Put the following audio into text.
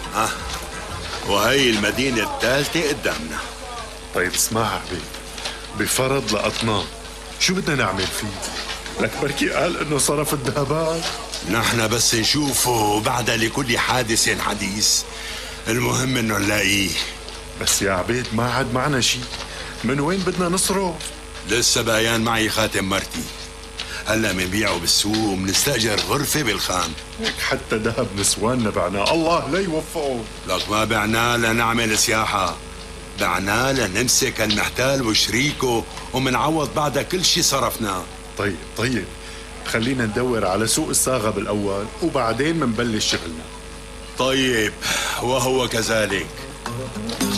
وهي المدينة الثالثة قدامنا. طيب اسمع حبيبي، بفرض لقطناه شو بدنا نعمل فيه؟ لك بركي قال انه صرف الذهبات. نحن بس نشوفه بعد لكل حادث حديث، المهم انه نلاقيه. بس يا عبيد ما عاد معنا شيء، من وين بدنا نصرف؟ لسه بقيان معي خاتم مرتي، هلا منبيعه بالسوق ومنستأجر غرفة بالخان. هيك حتى ذهب نسواننا بعناه، الله لا يوفقه. لك ما بعناه لنعمل سياحة، بعناه لنمسك المحتال وشريكه ومنعوض بعد كل شي صرفناه. طيب خلينا ندور على سوق الصاغة بالأول وبعدين منبلش شغلنا. طيب وهو كذلك.